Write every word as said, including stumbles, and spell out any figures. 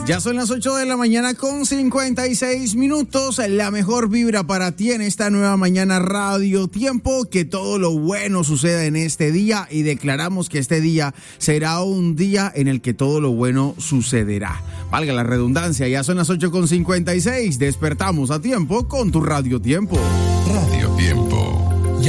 Ya son las ocho de la mañana con cincuenta y seis minutos. La mejor vibra para ti en esta nueva mañana Radio Tiempo. Que todo lo bueno suceda en este día y declaramos que este día será un día en el que todo lo bueno sucederá. Valga la redundancia, ya son las ocho con cincuenta y seis. Despertamos a tiempo con tu Radio Tiempo. Radio Tiempo.